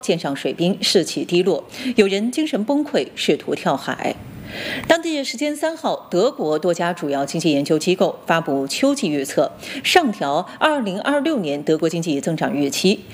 舰上水兵士气低落，有人精神崩溃，试图跳海。当地时间3号，德国多家主要经济研究机构发布秋季预测，上调2026年德国经济增长预期，